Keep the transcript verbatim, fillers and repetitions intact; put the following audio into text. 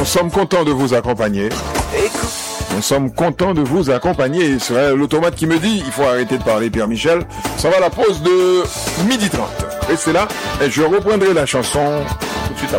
sommes contents de vous accompagner. Nous sommes contents de vous accompagner. C'est l'automate qui me dit, il faut arrêter de parler, Pierre-Michel. Ça va à la pause de midi trente. Restez là et je reprendrai la chanson tout de suite après.